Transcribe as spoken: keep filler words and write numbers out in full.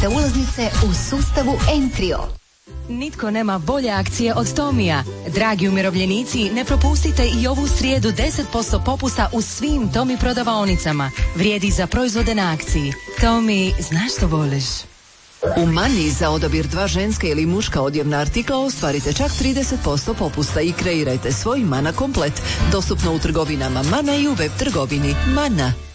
te ulaznice u sustavu Entrio. Nitko nema bolje akcije od Tomija. Dragi umirovljenici, ne propustite i ovu srijedu deset posto popusta u svim Tomi prodavaonicama. Vrijedi za proizvode na akciji. Tomi, znaš što voliš? U Mani za odabir dva ženska ili muška odjevna artikla ostvarite čak trideset posto popusta i kreirajte svoj Mana komplet. Dostupno u trgovinama Mana i u web trgovini Mana.